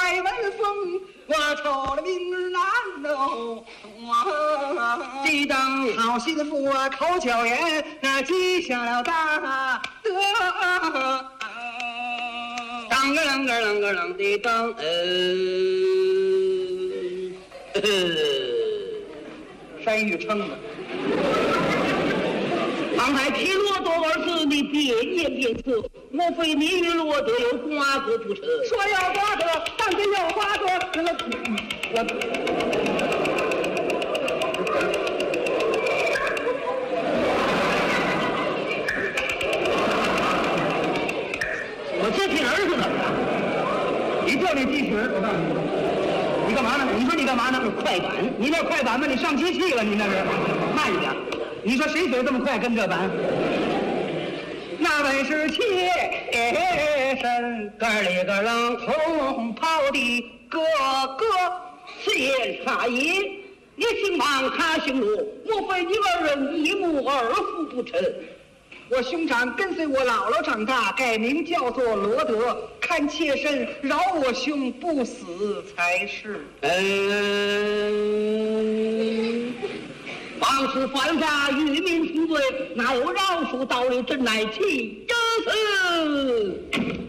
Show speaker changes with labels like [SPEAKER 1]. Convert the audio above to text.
[SPEAKER 1] 来闻风，我愁了明日难喽。地当好心腹啊，口角言，那记下了大德。当个啷个啷个啷的当，山芋撑的。刚才提罗多二字，你别言别色，莫非你与罗德有瓜葛不成？说要瓜葛，但是要瓜葛，我接替儿子呢。你叫那机器人，我告诉你，你干嘛呢？你说你干嘛呢？快板，你那快板吧，你上机器了，你那是慢一点。你说谁嘴这么快跟这板？那本是妾身，个里个冷红袍的哥哥，此言差也。你姓王，他姓罗，莫非你二人一母二父不成？我兄长跟随我姥姥长大，改名叫做罗德。看妾身饶我兄不死才是。王氏犯法，与民同罪，哪有饶恕道理？真乃其真是。